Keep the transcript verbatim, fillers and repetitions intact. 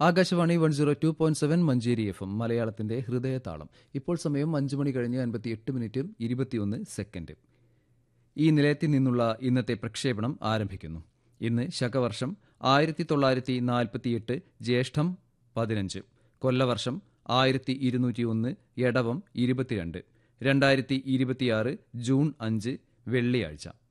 Akashvani one zero two point seven Manjeri F M മലയാളത്തിന്റെ ഹൃദയതാളം. ഇപ്പോൾ സമയം അഞ്ച് മണി കഴിഞ്ഞ് അൻപത്തി എട്ട് മിനിറ്റും ഇരുപത്തിയൊന്ന് സെക്കൻഡ്. ഈ നിലയത്തിൽ നിന്നുള്ള ഇന്നത്തെ പ്രക്ഷേപണം ആരംഭിക്കുന്നു. ഇന്ന് ശകവർഷം ആയിരത്തി തൊള്ളായിരത്തി നാൽപ്പത്തിയെട്ട് ജ്യേഷ്ഠം പതിനഞ്ച്, കൊല്ലവർഷം ആയിരത്തി ഇരുന്നൂറ്റി ഒന്ന് എടവം ഇരുപത്തിരണ്ട്, രണ്ടായിരത്തി ഇരുപത്തിയാറ് ജൂൺ അഞ്ച് വെള്ളിയാഴ്ച.